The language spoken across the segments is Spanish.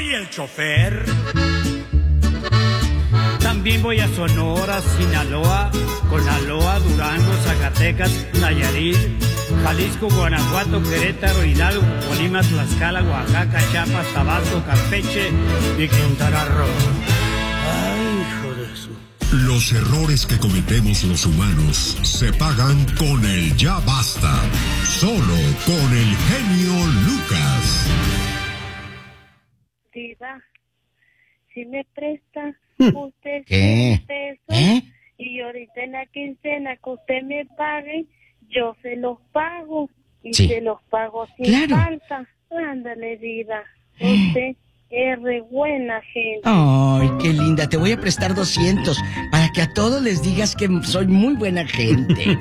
soy el chofer. También voy a Sonora, Sinaloa, Conaloa, Durango, Zacatecas, Nayarit, Jalisco, Guanajuato, Querétaro, Hidalgo, Colima, Tlaxcala, Oaxaca, Chiapas, Tabasco, Campeche y Quintana Roo. Ay, hijo de su... Los errores que cometemos los humanos se pagan con el ya basta. Solo con el genio Lucas. Diva, si me presta usted $100 pesos y ahorita en la quincena que usted me pague, yo se los pago y se los pago sin falta. Ándale, Diva, usted es re buena gente. Ay, qué linda, te voy a prestar 200 para que a todos les digas que soy muy buena gente.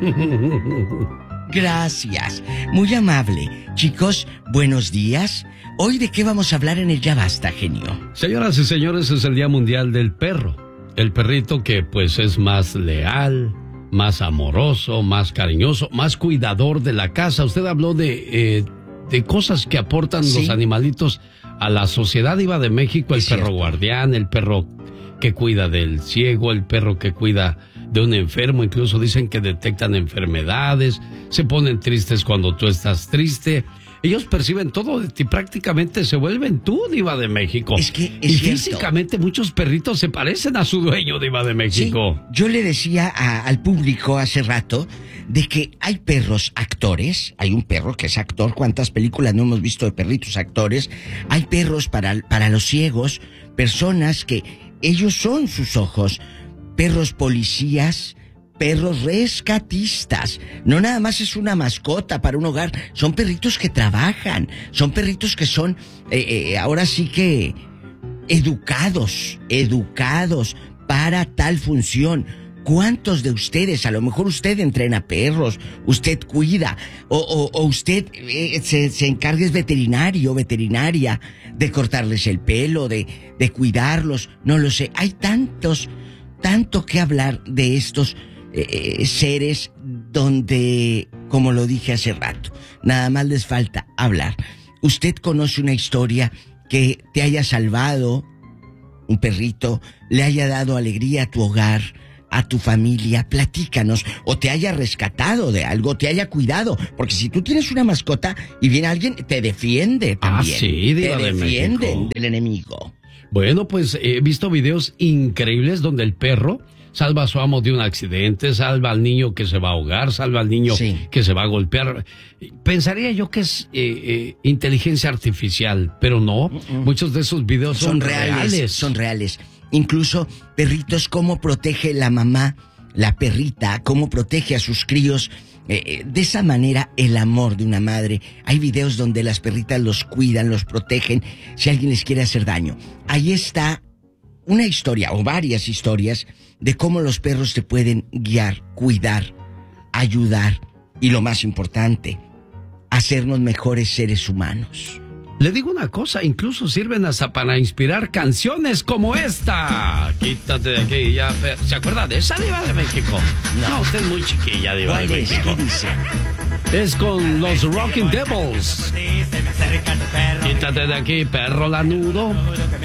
Gracias, muy amable. Chicos, buenos días. Hoy, ¿de qué vamos a hablar en el Ya Basta, genio? Señoras y señores, es el Día Mundial del Perro. El perrito que pues es más leal, más amoroso, más cariñoso, más cuidador de la casa. Usted habló de cosas que aportan los animalitos a la sociedad. Iba de México, el perro guardián, el perro que cuida del ciego, el perro que cuida de un enfermo. Incluso dicen que detectan enfermedades, se ponen tristes cuando tú estás triste. Ellos perciben todo de ti, prácticamente se vuelven tú, Diva de México. Es que y físicamente muchos perritos se parecen a su dueño, Diva de México. Sí, yo le decía al público hace rato de que hay perros actores. Hay un perro que es actor. ¿Cuántas películas no hemos visto de perritos actores? Hay perros para los ciegos, personas que ellos son sus ojos. Perros policías, perros rescatistas. No nada más es una mascota para un hogar. Son perritos que trabajan. Son perritos que son, ahora sí que, educados para tal función. ¿Cuántos de ustedes, a lo mejor usted entrena perros, usted cuida, o usted se encarga, es veterinaria, de cortarles el pelo, de cuidarlos? No lo sé. Hay tanto que hablar de estos seres donde, como lo dije hace rato, nada más les falta hablar. ¿Usted conoce una historia que te haya salvado, un perrito, le haya dado alegría a tu hogar, a tu familia? Platícanos. O te haya rescatado de algo, te haya cuidado. Porque si tú tienes una mascota y viene alguien, te defiende también. Ah, sí, Diva de México. Te defienden del enemigo. Bueno, pues he visto videos increíbles donde el perro salva a su amo de un accidente, salva al niño que se va a ahogar, salva al niño que se va a golpear. Pensaría yo que es inteligencia artificial, pero no. Muchos de esos videos son reales. Son reales. Incluso perritos, cómo protege la mamá, la perrita, cómo protege a sus críos. De esa manera, el amor de una madre. Hay videos donde las perritas los cuidan, los protegen, si alguien les quiere hacer daño. Ahí está una historia, o varias historias, de cómo los perros te pueden guiar, cuidar, ayudar, y lo más importante, hacernos mejores seres humanos. Le digo una cosa, incluso sirven hasta para inspirar canciones como esta. Quítate de aquí ya. ¿Se acuerda de esa, Diva de México? No, usted es muy chiquilla, Diva de México. ¿Qué dice? Es con los Rocking Devils. Quítate de aquí, perro lanudo.